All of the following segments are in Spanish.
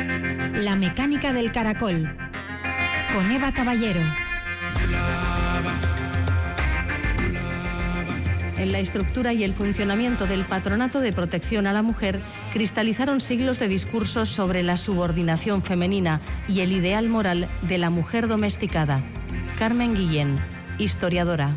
La mecánica del caracol, con Eva Caballero. En la estructura y el funcionamiento del Patronato de Protección a la Mujer cristalizaron siglos de discursos sobre la subordinación femenina y el ideal moral de la mujer domesticada. Carmen Guillén, historiadora.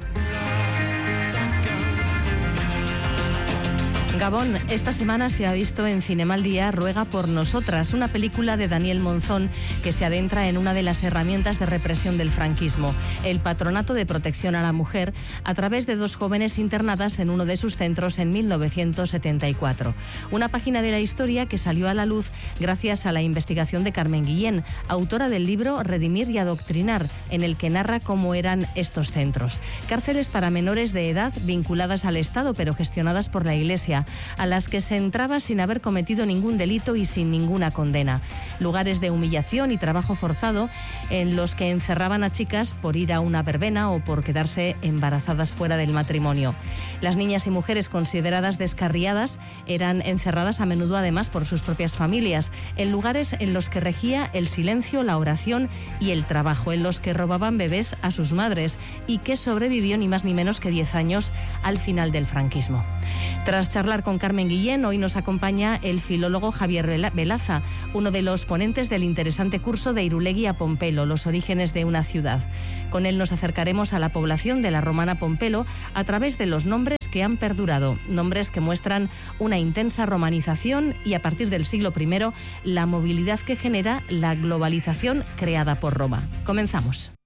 Gabón, esta semana se ha visto en Cinema al Día Ruega por Nosotras, una película de Daniel Monzón que se adentra en una de las herramientas de represión del franquismo, el Patronato de Protección a la Mujer, a través de dos jóvenes internadas en uno de sus centros en 1974. Una página de la historia que salió a la luz gracias a la investigación de Carmen Guillén, autora del libro Redimir y Adoctrinar, en el que narra cómo eran estos centros. Cárceles para menores de edad vinculadas al Estado pero gestionadas por la Iglesia, a las que se entraba sin haber cometido ningún delito y sin ninguna condena. Lugares de humillación y trabajo forzado en los que encerraban a chicas por ir a una verbena o por quedarse embarazadas fuera del matrimonio. Las niñas y mujeres consideradas descarriadas eran encerradas a menudo además por sus propias familias, en lugares en los que regía el silencio, la oración y el trabajo, en los que robaban bebés a sus madres y que sobrevivió ni más ni menos que 10 años al final del franquismo. Tras charlar con Carmen Guillén, hoy nos acompaña el filólogo Javier Velaza, uno de los ponentes del interesante curso de Irulegui a Pompelo, los orígenes de una ciudad. Con él nos acercaremos a la población de la romana Pompelo a través de los nombres que han perdurado, nombres que muestran una intensa romanización y a partir del siglo I la movilidad que genera la globalización creada por Roma. Comenzamos.